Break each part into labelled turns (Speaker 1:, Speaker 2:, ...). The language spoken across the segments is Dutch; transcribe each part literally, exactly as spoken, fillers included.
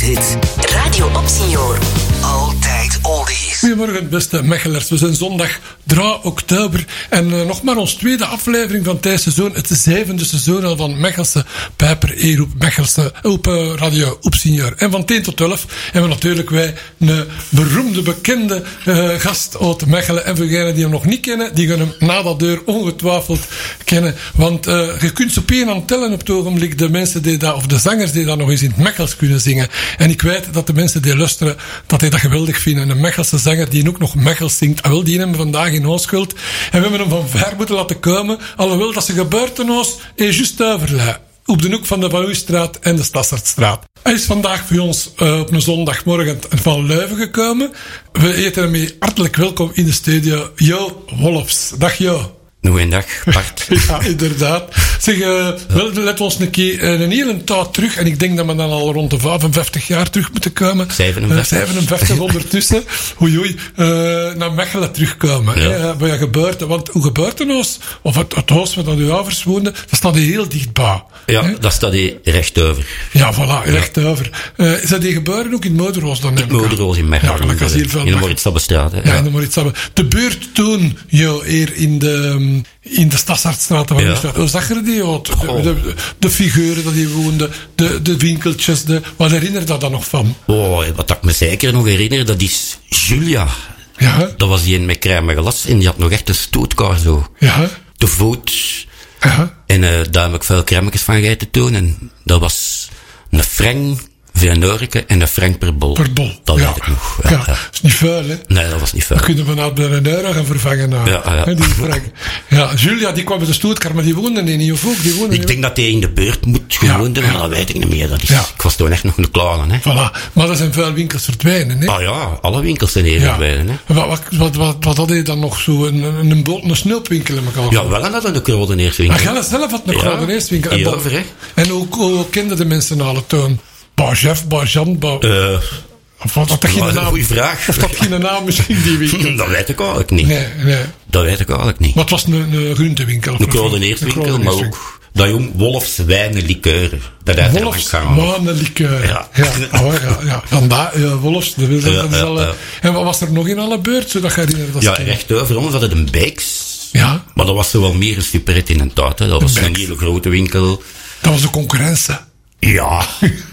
Speaker 1: hit. Radio Opsignor. Altijd oldies.
Speaker 2: Goedemorgen, beste Mechelers. We zijn zondag drie oktober en uh, nog maar ons tweede aflevering van het seizoen. Het zevende seizoen al van Mechelse Pijper E-roep Mechelse op uh, Radio Opsignor. En van tien tot twaalf hebben we natuurlijk wij een beroemde, bekende uh, gast uit Mechelen. En voor degenen die hem nog niet kennen, die gaan hem na dat deur ongetwijfeld kennen. Want uh, je kunt ze op één hand tellen op het ogenblik de mensen die dat, of de zangers die dat nog eens in het Mechels kunnen zingen. En ik weet dat de mensen die luisteren, dat die dat geweldig vinden. Een Mechelse zanger die ook nog Mechels zingt. Ah, wel, die hebben we vandaag in onschuld. En we hebben hem van ver moeten laten komen. Alhoewel dat ze gebeurtenis is juist overlei. Op de hoek van de Van Oestraat en de Stassertstraat. Hij is vandaag voor ons uh, op een zondagmorgen van Leuven gekomen. We eten hem mee hartelijk welkom in de studio. Jo Wolfs. Dag Jo.
Speaker 3: Goeiedag, Bart.
Speaker 2: Ja, inderdaad. Zeg, uh, wel, let ons een keer uh, een hele tijd terug. En ik denk dat we dan al rond de vijfenvijftig jaar terug moeten komen.
Speaker 3: zevenenvijftig.
Speaker 2: Uh, zevenenvijftig ondertussen. Oei, oei. Uh, naar Mechelen terugkomen. Ja. Uh, bij je geboorte. Want hoe gebeurtenis, of het, het huis waar uw ouders woonden, dat staat hier heel dichtbij.
Speaker 3: Ja,
Speaker 2: He?
Speaker 3: dat staat hier recht over.
Speaker 2: Ja, voilà, recht ja. over. Uh, is dat die geboren ook in Moderoos dan?
Speaker 3: In Moderoos in Mechelen.
Speaker 2: Ja, gelijk als hier veel.
Speaker 3: In de Moritz-Sabbestraat.
Speaker 2: Ja, in de Moritz-Sabbe. De buurt toen, jo, hier in de... in de Stassertstraat van ja. Hoe zag je die uit? De, de, de figuren dat die woonden, de, de winkeltjes, de, wat herinnert dat dan nog van?
Speaker 3: Oh, wat ik me zeker nog herinner, dat is Julia.
Speaker 2: Ja.
Speaker 3: Dat was die een met crème glas en die had nog echt een stootkaar zo.
Speaker 2: Ja.
Speaker 3: De voet.
Speaker 2: Ja.
Speaker 3: En uh, daar heb ik veel crèmetjes van gegeten toen. En dat was een frank voor een eureke en een frank per bol.
Speaker 2: Per bol.
Speaker 3: Dat
Speaker 2: ja.
Speaker 3: weet ik nog. Ja,
Speaker 2: ja.
Speaker 3: ja.
Speaker 2: Dat is niet veel, hè?
Speaker 3: Nee, dat was niet veel.
Speaker 2: Dan kunnen we nou bij een euro gaan vervangen. Nou.
Speaker 3: Ja, ja.
Speaker 2: He, die frank. Ja, Julia, die kwam met de stootkaart, maar die woonde niet, of ook? Die woonde
Speaker 3: ik denk dat hij in de buurt moet gewoond hebben, ja, maar dat weet ik niet meer. Dat is, ja. Ik was toen echt nog een kleine, hè.
Speaker 2: Voilà. Maar er zijn veel winkels verdwijnen, hè?
Speaker 3: Ah ja, alle winkels zijn hier ja. verdwijnen, hè.
Speaker 2: Wat, wat, wat, wat, wat had hij dan nog zo? Een, een, een, boot, een snoepwinkel in elkaar?
Speaker 3: Ja, wel hadden de Krodeneerswinkel.
Speaker 2: Ah, jij zelf had een
Speaker 3: ja.
Speaker 2: Krodeneerswinkel.
Speaker 3: En, over, hè.
Speaker 2: En hoe, hoe kenden de mensen alle toon? Ba Jeff, Ba Jan, Ba...
Speaker 3: Uh,
Speaker 2: of wat dat geen naam?
Speaker 3: Goeie vraag.
Speaker 2: Of dat geen naam misschien, die winkel?
Speaker 3: Dat weet ik eigenlijk niet.
Speaker 2: Nee, nee.
Speaker 3: Dat weet ik eigenlijk niet.
Speaker 2: Maar het was een, een groentewinkel.
Speaker 3: Een Krodeneerswinkel, maar ook... Dat jong Wolfs wijnen likeuren. Dat uit
Speaker 2: Wolfs wijnen likeuren. Ja. Ja, oh, ja, ja. Vandaar, ja, Wolfs. Dat is, ja, dat is ja, al, ja. En wat was er nog in alle beurt, zodat je herinnert? Dat
Speaker 3: ja, recht over ons hadden een Beeks.
Speaker 2: Ja.
Speaker 3: Maar dat was zo wel meer een superet in een taart. Hè. Dat was een hele grote winkel.
Speaker 2: Dat was de concurrentie.
Speaker 3: Ja.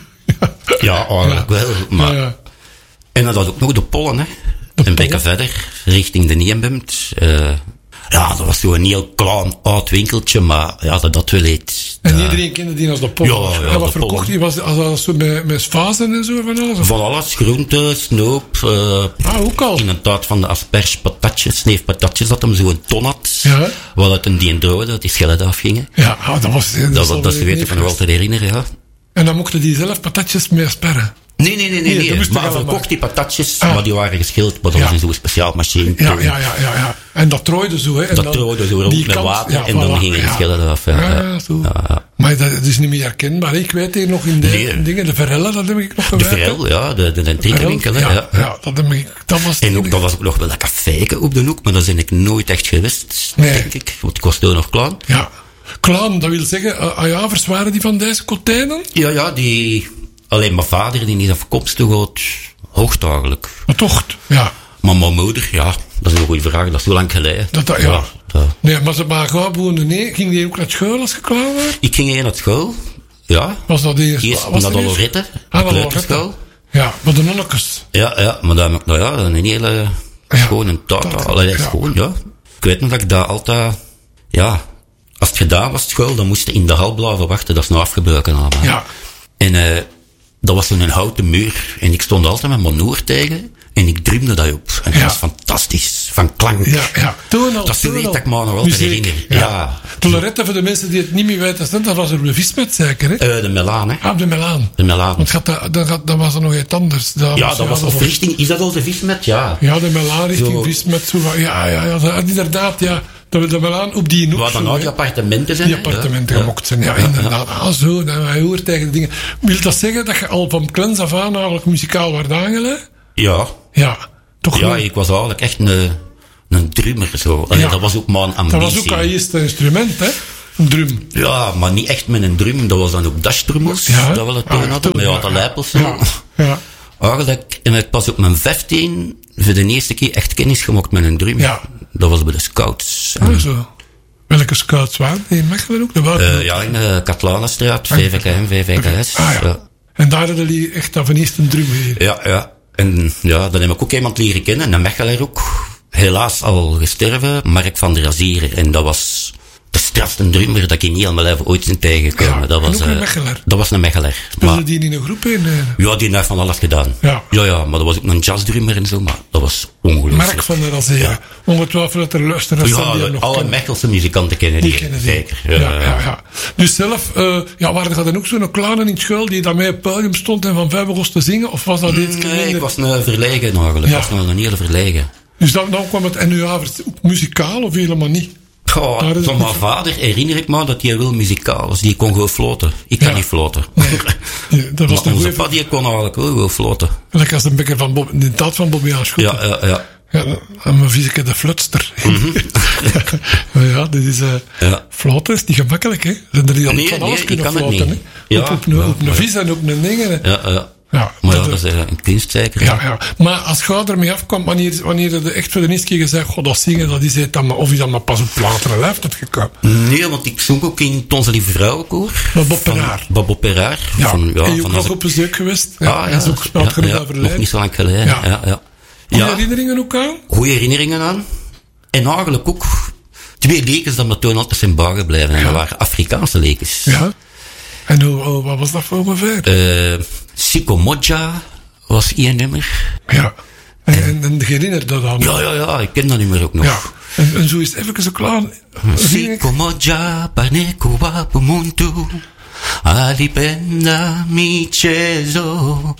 Speaker 3: Ja, eigenlijk ja. wel. Maar... Ja, ja. En dan had ook nog de Pollen, hè. De een beetje verder, richting de Niembemt. Uh, ja, dat was zo'n heel klein oud winkeltje, maar ja, dat, dat wel iets.
Speaker 2: En
Speaker 3: uh,
Speaker 2: iedereen kende die als de Pollen.
Speaker 3: Ja, ja,
Speaker 2: en wat verkocht hij? Was als, als zo met, met vazen en zo van alles? Of?
Speaker 3: Van alles, groente, snoep. Uh,
Speaker 2: ah, ook al?
Speaker 3: In een taart van de asperge patatjes, sneefpatatjes, dat hem zo'n ton had.
Speaker 2: Ja.
Speaker 3: Wat uit een diendrade, dat die schellen afgingen.
Speaker 2: Ja, ah, dat was... Dat,
Speaker 3: dat, dat, dat ze weten van wel te herinneren, ja.
Speaker 2: En dan mochten die zelf patatjes mee sperren?
Speaker 3: Nee, nee, nee, nee. nee, nee. Maar verkocht die patatjes, ah. maar die waren geschild, maar dat
Speaker 2: ja.
Speaker 3: was in zo'n speciaal machine.
Speaker 2: Ja, ja, ja, ja, ja. En dat trooide zo, hè. En
Speaker 3: dat
Speaker 2: dan,
Speaker 3: trooide zo rond met kant, water ja, en dan voilà, gingen de ja. schillen eraf. Ja,
Speaker 2: ja, ja, zo. Ja, ja. Maar dat is niet meer herkenbaar. Ik weet hier nog in de nee. dingen, de Verelle, dat heb ik nog gewerkt.
Speaker 3: De Verel, ja, de, de, de trikkenwinkel,
Speaker 2: ja,
Speaker 3: ja.
Speaker 2: ja, dat heb ik, dat was...
Speaker 3: En ook, dat was ook nog wel een caféke op de hoek, maar daar ben ik nooit echt geweest, nee. denk ik. Want ik was toen nog klein.
Speaker 2: Ja. Klein, dat wil zeggen, uh, ajavers waren die van deze kotijnen?
Speaker 3: Ja, ja, die... Alleen mijn vader, die is afkomstig uit Hoogtagelijk.
Speaker 2: Maar toch, ja.
Speaker 3: Maar mijn moeder, ja, dat is een goede vraag, dat is zo lang geleden.
Speaker 2: Dat, dat, ja. ja dat. Nee, maar ze maar gewoon woonden, nee. Ging die ook naar school als je klaar was?
Speaker 3: Ik ging hier naar school, ja.
Speaker 2: Was dat eerst?
Speaker 3: Eerst
Speaker 2: was
Speaker 3: naar de Lorette,
Speaker 2: ah,
Speaker 3: de kleuterschool.
Speaker 2: Ja, met de nonnekes.
Speaker 3: Ja, ja, maar daar heb ik nou ja, een hele ja, schone taart. Allee, ja. schoon, ja. Ik weet nog dat ik daar altijd, ja, als het gedaan was, school, dan moest je in de hal blijven wachten, dat is nou afgebroken allemaal.
Speaker 2: Ja.
Speaker 3: En, eh, uh, dat was zo'n houten muur. En ik stond altijd met mijn noer tegen. En ik drumde dat op. En dat ja. was fantastisch. Van klank.
Speaker 2: Ja, ja. Toen al,
Speaker 3: dat is zo weet dat ik me nog wel te herinneren.
Speaker 2: Ja.
Speaker 3: ja.
Speaker 2: De Lorette, voor de mensen die het niet meer weten, dat was er de vismet zeker, hè?
Speaker 3: Uh, de Melaan, hè?
Speaker 2: Ah, de Melaan.
Speaker 3: De Melaan.
Speaker 2: Want gaat dat, dan, gaat, dan was er nog iets anders. Dat
Speaker 3: ja,
Speaker 2: was,
Speaker 3: dat
Speaker 2: ja,
Speaker 3: was
Speaker 2: dat
Speaker 3: of
Speaker 2: was...
Speaker 3: richting... Is dat al de vismet? Ja.
Speaker 2: Ja, de Melaan richting
Speaker 3: zo.
Speaker 2: vismet. Zo, ja, ja, ja, inderdaad, ja. Dat we de Melaan op die hoek.
Speaker 3: Waar dan nou die appartementen zijn.
Speaker 2: Die appartementen ja. gemokt zijn, ja, ja inderdaad. Ja. Ah, zo, dan hij hoort tegen de dingen. Wil dat zeggen dat je al van kleins af aan eigenlijk muzikaal werd aangeleid?
Speaker 3: Ja.
Speaker 2: Ja, toch
Speaker 3: Ja,
Speaker 2: wel?
Speaker 3: ik was eigenlijk echt een, een drummer zo. Allee,
Speaker 2: ja.
Speaker 3: Dat was ook mijn ambitie.
Speaker 2: Dat was ook al eerste instrument, hè? Een drum.
Speaker 3: Ja, maar niet echt met een drum. Dat was dan ook dashdrummers.
Speaker 2: Ja.
Speaker 3: Dat we het toen
Speaker 2: ah,
Speaker 3: hadden. Met ja, de lijpels.
Speaker 2: Ja. Ja. Ja.
Speaker 3: Eigenlijk heb ik pas op mijn vijftien voor de eerste keer echt kennis gemaakt met een drum.
Speaker 2: Ja.
Speaker 3: Dat was bij de Scouts.
Speaker 2: Oh, zo. Welke Scouts waren die in Mechelen ook? De
Speaker 3: uh, ja, in de Katlanenstraat, V V K M, V V K S.
Speaker 2: Ah, ja.
Speaker 3: Ja.
Speaker 2: En daar hadden jullie echt dan van eerst een drum hier.
Speaker 3: Ja, ja. En ja, dan heb ik ook iemand leren kennen, een Mechelaar ook. Helaas al gestorven, Mark van der Azier. En dat was de strafste drummer dat ik in heel mijn leven ooit ben tegengekomen.
Speaker 2: Ja,
Speaker 3: dat was
Speaker 2: en ook een
Speaker 3: uh,
Speaker 2: Mechelaar.
Speaker 3: Dat was een Mechelaar.
Speaker 2: Speelde
Speaker 3: Maar,
Speaker 2: die in een groep in? Uh...
Speaker 3: ja, die heeft van alles gedaan.
Speaker 2: Ja.
Speaker 3: ja, ja, maar dat was ook een jazzdrummer en zo, maar dat was ongelooflijk.
Speaker 2: Mark van der Azier. Ja. Ongetwijfeld dat er luisteraars
Speaker 3: ja,
Speaker 2: zijn die er nog
Speaker 3: alle
Speaker 2: kennen.
Speaker 3: Mechelse muzikanten kennen die.
Speaker 2: Die kennen die.
Speaker 3: Zeker.
Speaker 2: Ja, ja, ja, ja. Dus zelf, uh, ja, waren er dan ook zo'n kleine in school die daarmee op het podium stond en van vijf begon te zingen? Of was dat iets
Speaker 3: Nee, ik was een verlegen eigenlijk.
Speaker 2: Ja.
Speaker 3: Ik was nog een hele verlegen.
Speaker 2: Dus dan, dan kwam het, en nu ook muzikaal of helemaal niet?
Speaker 3: Oh, van mijn vader herinner ik me dat hij wel muzikaal was. Die kon gewoon floten. Ik kan
Speaker 2: Ja.
Speaker 3: niet floten.
Speaker 2: Nee. Ja, dat was
Speaker 3: Maar
Speaker 2: een
Speaker 3: onze
Speaker 2: goeie...
Speaker 3: pa die kon eigenlijk wel wel floten.
Speaker 2: Lekker als een bekker van Bob, de taal van Bobby aan Schoen.
Speaker 3: Ja, ja, ja.
Speaker 2: Ja, en mijn viseke de flutster.
Speaker 3: Mhm.
Speaker 2: Maar ja, dit is, uh,
Speaker 3: Ja.
Speaker 2: floten is niet gemakkelijk, hè. Zijn er die al
Speaker 3: Nee,
Speaker 2: van
Speaker 3: nee,
Speaker 2: alles
Speaker 3: ik
Speaker 2: kunnen
Speaker 3: kan het
Speaker 2: floten,
Speaker 3: niet.
Speaker 2: hè.
Speaker 3: Ja,
Speaker 2: op, op, een,
Speaker 3: ja,
Speaker 2: op een
Speaker 3: ja.
Speaker 2: vis en op een ding, hè.
Speaker 3: Ja, ja.
Speaker 2: Ja,
Speaker 3: Maar ja,
Speaker 2: dat,
Speaker 3: dat is uh, een kunst zeker.
Speaker 2: ja, ja. Maar als je ermee afkwam, wanneer, wanneer je echt voor de eerste keer gezegd, god, dat zingen, dat is het dan maar, of is dat maar pas op latere leeftijd gekomen?
Speaker 3: Nee, want ik zong ook in Tonze Lieve Vrouwenkoor.
Speaker 2: Maar Bob
Speaker 3: Van
Speaker 2: Perraar.
Speaker 3: Bob Perraar.
Speaker 2: Ja,
Speaker 3: Van, ja,
Speaker 2: en je ook
Speaker 3: van
Speaker 2: nog
Speaker 3: als ik-
Speaker 2: op bezoek geweest. Ja,
Speaker 3: Ah,
Speaker 2: en is ook gespeeld
Speaker 3: ja,
Speaker 2: genoeg
Speaker 3: ja,
Speaker 2: overleden.
Speaker 3: nog niet zo lang geleden.
Speaker 2: Ja.
Speaker 3: Ja, ja, ja.
Speaker 2: Goeie
Speaker 3: Ja,
Speaker 2: herinneringen ook aan?
Speaker 3: goeie herinneringen aan. En eigenlijk ook twee lekens dat me toen altijd zijn bijgebleven. En dat waren Afrikaanse lekens.
Speaker 2: Ja. En hoe, hoe- wat was dat voor ongeveer?
Speaker 3: Uh, Siko Modja was één nummer.
Speaker 2: Ja. En, en, en je herinnert dat aan?
Speaker 3: Ja, ja, ja, ik ken dat nummer ook nog.
Speaker 2: Ja. En, en zo is het even zo klaar.
Speaker 3: Siko Modja, Paneko Wapumuntu, Alipenda Michezo,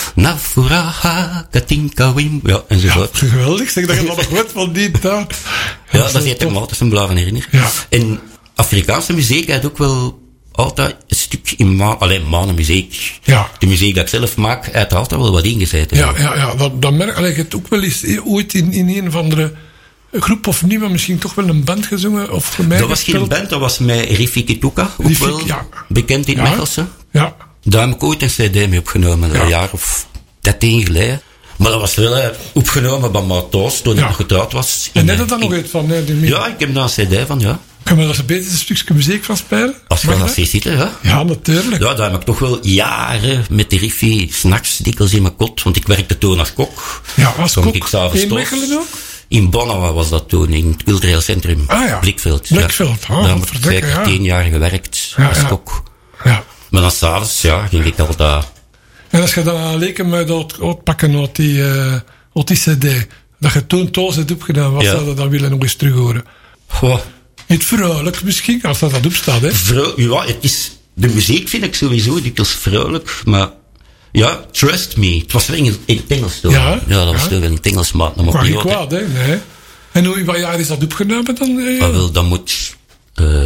Speaker 3: Nafuraha, Katinka Wim. Ja, enzovoort.
Speaker 2: Geweldig, zeg dat je dat nog goed van die taal.
Speaker 3: Ja, dat is ik me altijd een blijven herinneren.
Speaker 2: Ja.
Speaker 3: En Afrikaanse muziek had ook wel altijd een stuk in ma alleen manenmuziek.
Speaker 2: Ja.
Speaker 3: De muziek dat ik zelf maak, heeft er altijd wel wat ingezet.
Speaker 2: Ja, ja, ja, dat, dat merk ik. Het ook wel eens eh, ooit in, in een of andere groep of niet, maar misschien toch wel een band gezongen of voor mij
Speaker 3: Dat was geen
Speaker 2: gespeeld.
Speaker 3: band, dat was met Riffy Kituka, ook
Speaker 2: Riffy,
Speaker 3: wel
Speaker 2: ja.
Speaker 3: bekend in
Speaker 2: Ja.
Speaker 3: Mechelse.
Speaker 2: Ja,
Speaker 3: Daar heb ik ooit een cd mee opgenomen,
Speaker 2: Ja.
Speaker 3: een jaar of dertien geleden. Maar dat was wel eh, opgenomen bij mijn thuis, toen
Speaker 2: Ja.
Speaker 3: ik nog getrouwd was.
Speaker 2: en
Speaker 3: In,
Speaker 2: net
Speaker 3: eh,
Speaker 2: er dan nog
Speaker 3: in-
Speaker 2: iets van, hè, die mee.
Speaker 3: Ja, ik heb daar een cd van, ja.
Speaker 2: Kunnen we daar een beter een stukje muziek van spelen?
Speaker 3: Als je
Speaker 2: Mag
Speaker 3: dat
Speaker 2: dat?
Speaker 3: ziet zitten, ja.
Speaker 2: Ja, natuurlijk.
Speaker 3: Ja, daar heb ik toch wel jaren met de Riffy, s'nachts dikwijls in mijn kot, want ik werkte toen als kok.
Speaker 2: Ja, als
Speaker 3: Kwam
Speaker 2: kok.
Speaker 3: ik s'avonds
Speaker 2: In
Speaker 3: thuis.
Speaker 2: Mechelen ook?
Speaker 3: In Bonnawa was dat toen, in het cultureel centrum.
Speaker 2: Ah, ja.
Speaker 3: Blikveld.
Speaker 2: Blikveld,
Speaker 3: ja.
Speaker 2: ah,
Speaker 3: Daar heb ik
Speaker 2: verdikke,
Speaker 3: zeker
Speaker 2: ja.
Speaker 3: tien jaar gewerkt
Speaker 2: Ja,
Speaker 3: als
Speaker 2: ja.
Speaker 3: kok.
Speaker 2: Ja.
Speaker 3: Maar dan s'avonds, ja, ging ik altijd...
Speaker 2: En als je dan aan leken met dat uitpakken uit die, uh, uit die cd, dat je toen thuis hebt opgedaan, wat
Speaker 3: Ja.
Speaker 2: zou je dan willen nog eens terug horen?
Speaker 3: Goh,
Speaker 2: Niet vrolijk misschien, als dat dat opstaat, hè?
Speaker 3: vrou- ja, het is... De muziek vind ik sowieso dikwijls vrolijk, maar... Ja, Trust Me. Het was wel in het in het Engels toen.
Speaker 2: Ja,
Speaker 3: ja dat was
Speaker 2: ja.
Speaker 3: toen wel in het Engels, maar dat mag
Speaker 2: Qua
Speaker 3: niet
Speaker 2: niet
Speaker 3: altijd.
Speaker 2: kwaad, hè? Nee. En hoe, wat jaar is dat opgenomen dan? eh?
Speaker 3: Maar wel, dat moet... eh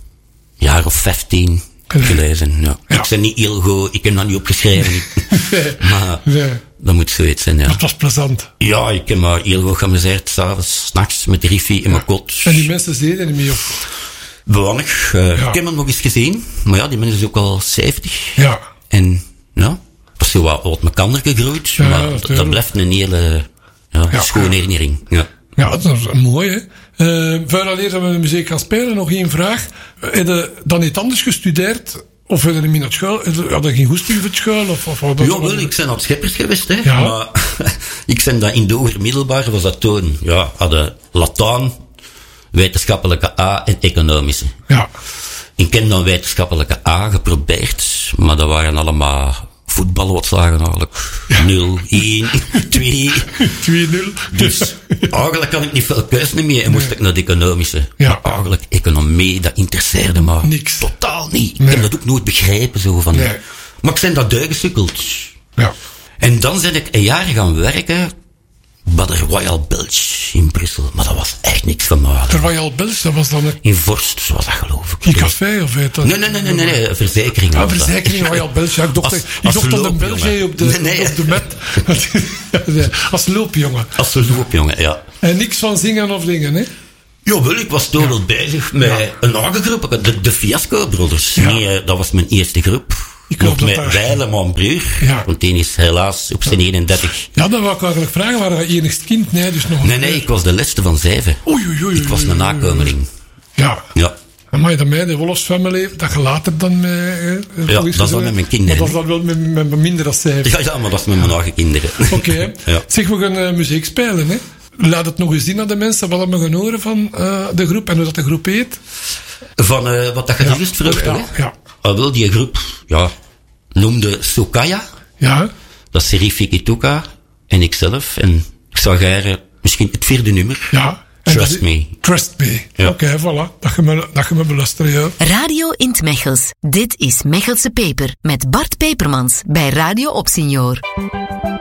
Speaker 3: jaar of vijftien gelezen, ja.
Speaker 2: Ja.
Speaker 3: Ik ben niet heel goed, ik heb dat niet opgeschreven.
Speaker 2: Nee.
Speaker 3: maar
Speaker 2: Nee.
Speaker 3: dat moet zoiets zijn, ja.
Speaker 2: Het was plezant.
Speaker 3: Ja, ik heb maar heel goed geamuseerd, s'avonds, s'nachts, met Riffy in mijn kot.
Speaker 2: En die mensen zeiden niet meer op.
Speaker 3: Bewannig. Uh,
Speaker 2: Ja.
Speaker 3: Ik heb hem nog eens gezien, maar ja, die mensen is ook al zeventig.
Speaker 2: Ja.
Speaker 3: En, ja, was zo wat uit elkaar gegroeid,
Speaker 2: Ja,
Speaker 3: maar
Speaker 2: natuurlijk.
Speaker 3: dat, dat blijft een hele, ja,
Speaker 2: Ja.
Speaker 3: schone herinnering, ja.
Speaker 2: Ja, dat is mooi, hè? Uh, vooraleer dat we de muziek gaan spelen, nog één vraag. Heb je dan iets anders gestudeerd? Of heb je er niet naar school? Had je geen goesting voor school? Of, of, of,
Speaker 3: Ja, wel, ik ben op Scheppers geweest, hè.
Speaker 2: Ja.
Speaker 3: Maar ik ben dat in de hoger middelbare, was dat toen, ja, hadden Latijn, wetenschappelijke A en economische.
Speaker 2: Ja.
Speaker 3: Ik heb dan wetenschappelijke A geprobeerd, maar dat waren allemaal voetbalwedstrijden eigenlijk. nul, één, twee.
Speaker 2: twee nul.
Speaker 3: Dus eigenlijk had ik niet veel keuze meer en moest ik naar de economische.
Speaker 2: Ja.
Speaker 3: Maar eigenlijk, economie, dat interesseerde me
Speaker 2: Niks.
Speaker 3: totaal niet. Ik
Speaker 2: Nee.
Speaker 3: heb dat ook nooit begrepen, zo van.
Speaker 2: Nee.
Speaker 3: Maar ik ben dat duigesukkeld.
Speaker 2: Ja.
Speaker 3: En dan ben ik een jaar gaan werken bij de Royal Belch in Brussel. Maar dat was echt niks van mij.
Speaker 2: De Royal België, dat was dan een
Speaker 3: In Vorst, zoals dat geloof ik.
Speaker 2: die café of weet dat?
Speaker 3: Nee, nee, nee, nee, nee, nee, verzekering.
Speaker 2: Ah,
Speaker 3: was dat.
Speaker 2: verzekering Royal België. Ik dacht,
Speaker 3: Als-
Speaker 2: ik
Speaker 3: als
Speaker 2: dacht dat een
Speaker 3: loopjongen.
Speaker 2: België op de,
Speaker 3: Nee, nee.
Speaker 2: op de met. Nee, als loopjongen.
Speaker 3: Als ze loop, jongen, ja.
Speaker 2: En niks van zingen of dingen, hè?
Speaker 3: Jawel, ik was toen wel bezig met
Speaker 2: Ja.
Speaker 3: een eigen groep, de, de Fiasco Brothers.
Speaker 2: Ja.
Speaker 3: Nee, eh, dat was mijn eerste groep.
Speaker 2: Ik hoop
Speaker 3: nog
Speaker 2: dat
Speaker 3: met
Speaker 2: daar...
Speaker 3: Weile, mijn broer.
Speaker 2: Ja.
Speaker 3: Want die is helaas op zijn eenendertig.
Speaker 2: Ja, dan wou ik eigenlijk vragen, waren we enigst kind? Nee, dus nog een
Speaker 3: Nee, nee, ik was de laatste van zeven.
Speaker 2: Oei, oei, oei.
Speaker 3: Ik was een nakomeling.
Speaker 2: Ja.
Speaker 3: Ja.
Speaker 2: Maar dan mij, de Wolfsfamilie, dat je later dan met... Eh,
Speaker 3: ja, dat is dan met mijn kinderen.
Speaker 2: Maar dat is dan wel met, met, met minder dan zeven.
Speaker 3: Ja, ja, maar dat is met mijn eigen kinderen.
Speaker 2: Oké. Okay.
Speaker 3: Ja.
Speaker 2: Zeg, we gaan uh, muziek spelen, hè. Laat het nog eens zien aan de mensen wat we gaan horen van uh, de groep en hoe dat de groep heet.
Speaker 3: Van uh, wat dat je ja. juist vroeg,
Speaker 2: ja,
Speaker 3: hè?
Speaker 2: Ja.
Speaker 3: Ah, wel, die groep, ja, noemde Sukaya.
Speaker 2: Ja.
Speaker 3: Dat is Serif Ikituka en ikzelf. En ik zou graag misschien het vierde nummer.
Speaker 2: Ja.
Speaker 3: Trust
Speaker 2: is,
Speaker 3: me.
Speaker 2: Trust me.
Speaker 3: Ja.
Speaker 2: Oké, okay, voilà. Dat je me, dat je me beluistert, ja.
Speaker 4: Radio in 't Mechels. Dit is Mechelse Peper met Bart Pepermans bij Radio Opsenior.